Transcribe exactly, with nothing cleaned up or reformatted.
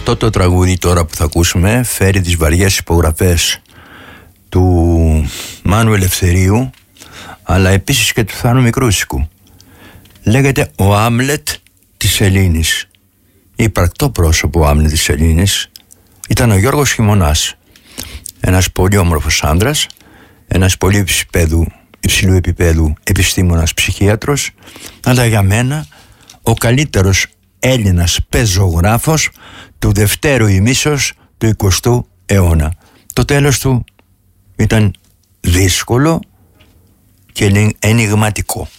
Αυτό το τραγούδι τώρα που θα ακούσουμε φέρει τις βαριές υπογραφές του Μάνου Ελευθερίου, αλλά επίσης και του Θάνου Μικρούσικου. Λέγεται «Ο Άμλετ της Ελλήνης». Υπαρκτό πρόσωπο ο Άμλετ της Ελλήνης ήταν ο Γιώργος Χειμωνάς, ένας πολύ όμορφος άνδρας, ένας πολύ υψηλού, υψηλού επίπεδου επιστήμονας ψυχίατρος, αλλά για μένα ο καλύτερος Έλληνας πεζογράφος του δευτέρου ημίσεως του εικοστού αιώνα. Το τέλος του ήταν δύσκολο και ενιγματικό.